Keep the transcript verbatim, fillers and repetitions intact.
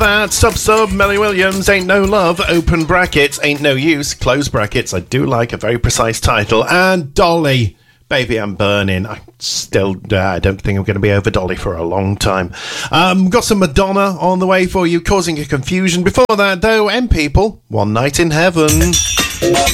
that. Sub Sub, Melly Williams, Ain't No Love, open brackets, Ain't No Use, close brackets. I do like a very precise title. And Dolly, Baby I'm Burning. I still, uh, I don't think I'm going to be over Dolly for a long time. Um, got some Madonna on the way for you, causing a confusion. Before that, though, M People, One Night in Heaven.